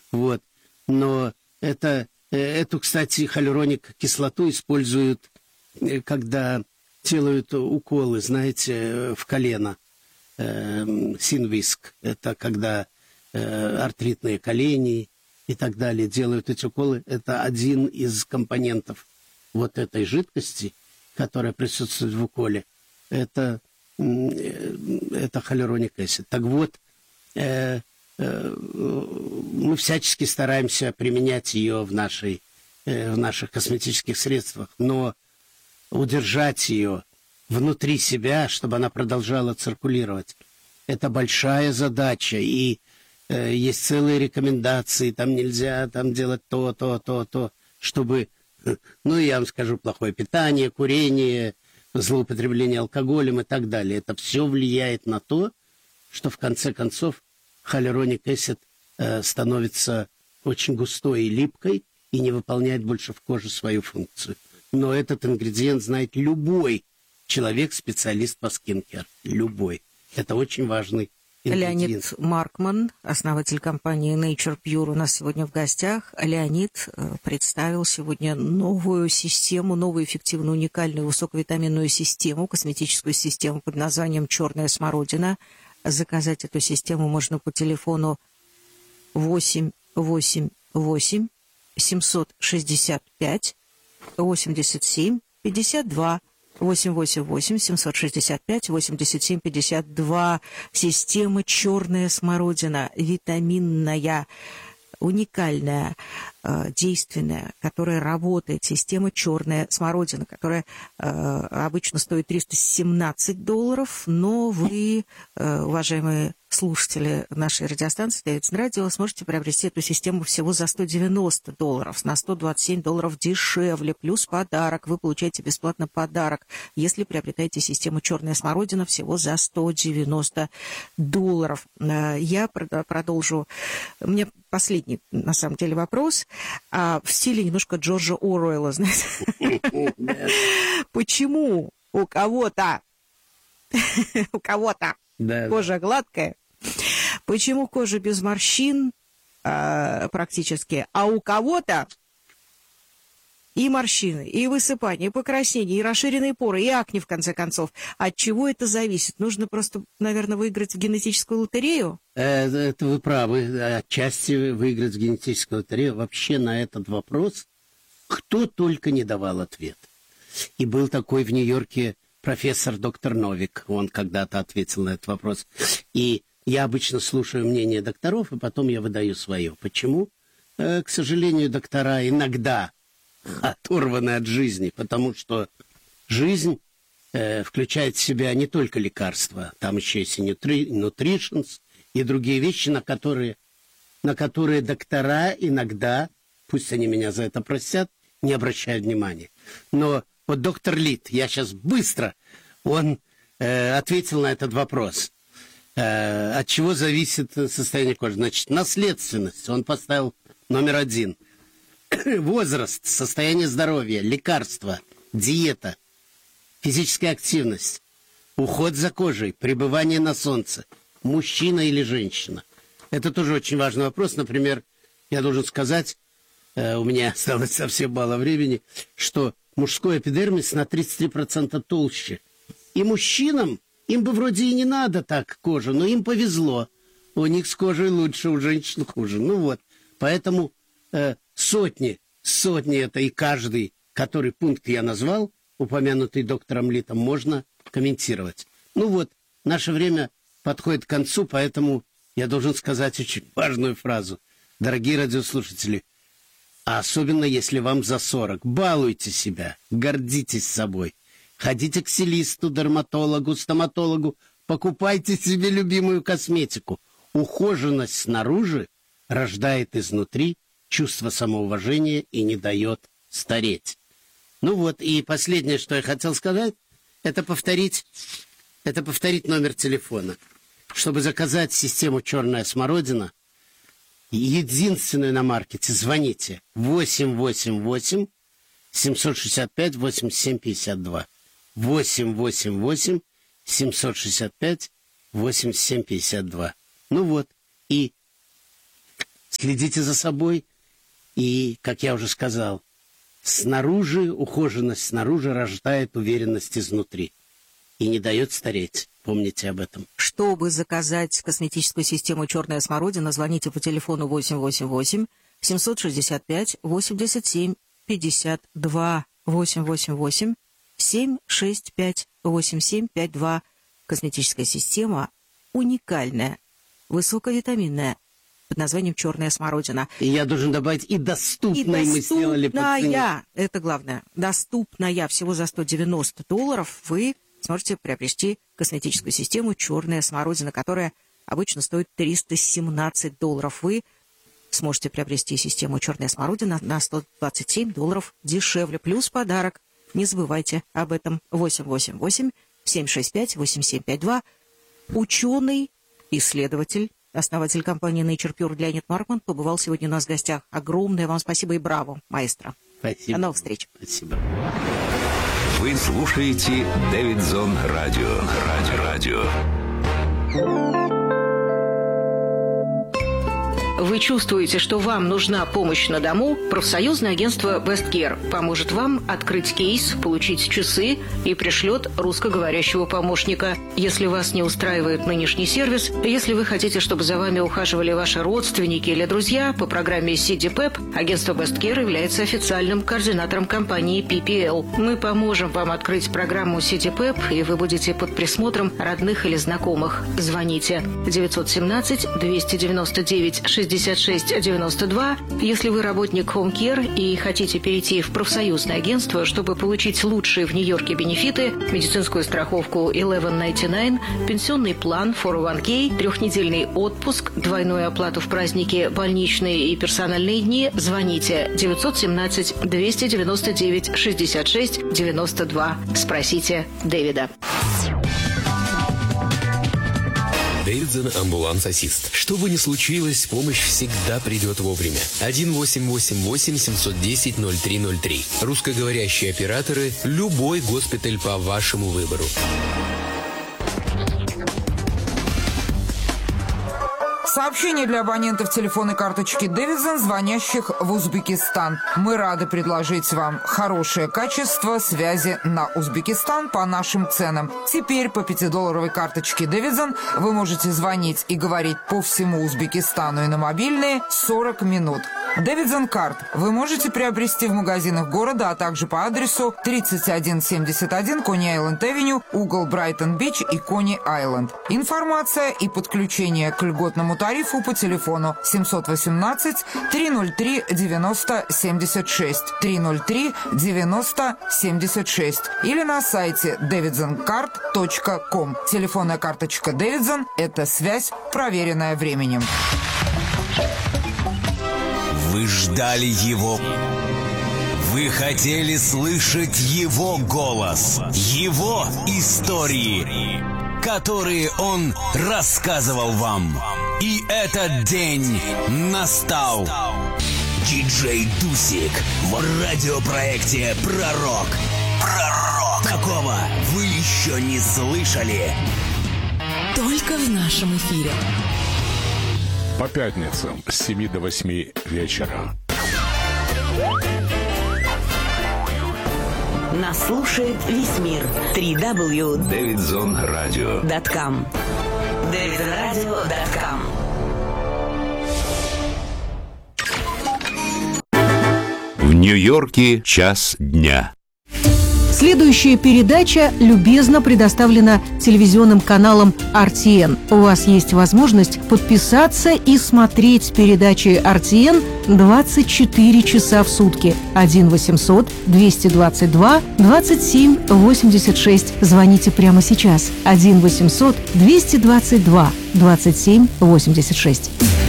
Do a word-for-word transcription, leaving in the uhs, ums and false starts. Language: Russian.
Вот. Но это, эту, кстати, хиалуроник кислоту используют, когда делают уколы, знаете, в колено. Синвиск. Это когда артритные колени и так далее делают эти уколы. Это один из компонентов вот этой жидкости, которая присутствует в уколе. Это, это хиалуроник acid. Так вот, э, э, мы всячески стараемся применять ее в, нашей, э, в наших косметических средствах, но удержать ее внутри себя, чтобы она продолжала циркулировать, это большая задача. И э, есть целые рекомендации, там нельзя там делать то, то, то, то, чтобы, ну, я вам скажу, плохое питание, курение, злоупотребление алкоголем и так далее. Это все влияет на то, что в конце концов хиалуроник acid э, становится очень густой и липкой и не выполняет больше в коже свою функцию. Но этот ингредиент знает любой человек, специалист по скинкер. Любой. Это очень важный ингредиент. Леонид Маркман, основатель компании Nature Pure, у нас сегодня в гостях. Леонид представил сегодня новую систему, новую эффективную, уникальную высоковитаминную систему, косметическую систему под названием «Черная смородина». Заказать эту систему можно по телефону восемь восемь восемь семьсот шестьдесят пять восемьдесят семь пятьдесят два. восемь восемь восемь семьсот шестьдесят пять восемьдесят семь пятьдесят два. Система «Черная смородина», витаминная, уникальная, э, действенная, которая работает. Система «Черная смородина», которая э, обычно стоит триста семнадцать долларов, но вы, э, уважаемые слушатели нашей радиостанции Davidson Radio, сможете приобрести эту систему всего за сто девяносто долларов, на сто двадцать семь долларов дешевле, плюс подарок. Вы получаете бесплатно подарок, если приобретаете систему «Черная смородина» всего за сто девяносто долларов. Я продолжу. У меня последний, на самом деле, вопрос. А в стиле немножко Джорджа Оруэлла, знаете. Почему у кого-то у кого-то Да. кожа гладкая, почему кожа без морщин э, практически, а у кого-то и морщины, и высыпания, и покраснения, и расширенные поры, и акне, в конце концов. От чего это зависит? Нужно просто, наверное, выиграть в генетическую лотерею? Это вы правы. Отчасти выиграть в генетическую лотерею. Вообще на этот вопрос кто только не давал ответ. И был такой в Нью-Йорке профессор доктор Новик, он когда-то ответил на этот вопрос. И я обычно слушаю мнение докторов, и потом я выдаю свое. Почему? Э, к сожалению, доктора иногда оторваны от жизни, потому что жизнь э, включает в себя не только лекарства, там еще есть и нутри, nutritions, и другие вещи, на которые, на которые доктора иногда, пусть они меня за это простят, не обращают внимания. Но вот доктор Лид, я сейчас быстро, он э, ответил на этот вопрос. Э, от чего зависит состояние кожи? Значит, наследственность, он поставил номер один. Возраст, состояние здоровья, лекарства, диета, физическая активность, уход за кожей, пребывание на солнце, мужчина или женщина. Это тоже очень важный вопрос. Например, я должен сказать, э, у меня осталось совсем мало времени, что мужской эпидермис на тридцать три процента толще. И мужчинам, им бы вроде и не надо так кожу, но им повезло. У них с кожей лучше, у женщин хуже. Ну вот, поэтому э, сотни, сотни это и каждый, который пункт я назвал, упомянутый доктором Литом, можно комментировать. Ну вот, наше время подходит к концу, поэтому я должен сказать очень важную фразу. Дорогие радиослушатели, а особенно если вам за сорок, балуйте себя, гордитесь собой. Ходите к стилисту, дерматологу, стоматологу, покупайте себе любимую косметику. Ухоженность снаружи рождает изнутри чувство самоуважения и не дает стареть. Ну вот, и последнее, что я хотел сказать, это повторить, это повторить номер телефона. Чтобы заказать систему «Черная смородина», единственную на маркете, звоните восемь восемь восемь семьсот шестьдесят пять восемьдесят семь пятьдесят два. восемь восемь восемь семьсот шестьдесят пять восемьдесят семь пятьдесят два. Ну вот, и следите за собой. И, как я уже сказал, снаружи, ухоженность снаружи рождает уверенность изнутри и не дает стареть. Помните об этом. Чтобы заказать косметическую систему «Черная смородина», звоните по телефону восемь восемь восемь семьсот шестьдесят пять восемьдесят семь пятьдесят два. восемь восемь восемь семь шесть пять восемь семь пять два. Косметическая система уникальная, высоковитаминная, под названием «Черная смородина». И я должен добавить, и доступной мы сделали по цене. Доступная, это главное, доступная. Всего за сто девяносто долларов вы сможете приобрести косметическую систему «Черная смородина», которая обычно стоит триста семнадцать долларов. Вы сможете приобрести систему «Черная смородина» на сто двадцать семь долларов дешевле. Плюс подарок. Не забывайте об этом. восемь восемь восемь семь шесть пять восемь семь пять два. Ученый, исследователь, основатель компании Nature Pure Леонид Маркман побывал сегодня у нас в гостях. Огромное вам спасибо и браво, маэстро. Спасибо. До новых встреч. Спасибо. Вы слушаете Дэвидсон Радио. Радио. Радио. Вы чувствуете, что вам нужна помощь на дому? Профсоюзное агентство Best Care поможет вам открыть кейс, получить часы и пришлет русскоговорящего помощника. Если вас не устраивает нынешний сервис, если вы хотите, чтобы за вами ухаживали ваши родственники или друзья, по программе си ди пэп агентство Best Care является официальным координатором компании пи пи эл. Мы поможем вам открыть программу си ди пэп, и вы будете под присмотром родных или знакомых. Звоните девять один семь два девять девять шестьдесят шесть девяносто два. Если вы работник Home Care и хотите перейти в профсоюзное агентство, чтобы получить лучшие в Нью-Йорке бенефиты, медицинскую страховку одиннадцать девяносто девять, пенсионный план четыре ноль кей, трехнедельный отпуск, двойную оплату в праздники, больничные и персональные дни, звоните девять один семь два девять девять шестьдесят шесть девяносто два. Спросите Дэвида. Дэвидсон амбуланс-ассист. Что бы ни случилось, помощь всегда придет вовремя. один восемь восемь восемь семь один ноль ноль три ноль три. Русскоговорящие операторы. Любой госпиталь по вашему выбору. Сообщение для абонентов телефонной карточки Дэвидсон, звонящих в Узбекистан. Мы рады предложить вам хорошее качество связи на Узбекистан по нашим ценам. Теперь по пятидолларовой карточке Дэвидсон вы можете звонить и говорить по всему Узбекистану и на мобильные сорок минут. Дэвидсон карт вы можете приобрести в магазинах города, а также по адресу тридцать один семьдесят один Кони-Айленд-Авеню, угол Брайтон-Бич и Кони-Айленд. Информация и подключение к льготному тарифу по телефону семь один восемь три ноль три девяносто семьдесят шесть три ноль три девяносто семьдесят шесть или на сайте дэвидсон карт точка ком. Телефонная карточка Дэвидсон – это связь, проверенная временем. Вы ждали его. Вы хотели слышать его голос, его истории, которые он рассказывал вам. И этот день настал. Диджей Дусик в радиопроекте «Пророк». Пророк! Такого вы еще не слышали. Только в нашем эфире. По пятницам с семи до восьми вечера. Нас слушает весь мир. три дабл ю Дэвидсон Радио. точка ком. дэвидсон радио точка ком. В Нью-Йорке час дня. Следующая передача любезно предоставлена телевизионным каналом ар ти эн. У вас есть возможность подписаться и смотреть передачи ар ти эн двадцать четыре часа в сутки. один восемьсот двести двадцать два двадцать семь восемьдесят шесть. Звоните прямо сейчас. один восемьсот двести двадцать два двадцать семь восемьдесят шесть.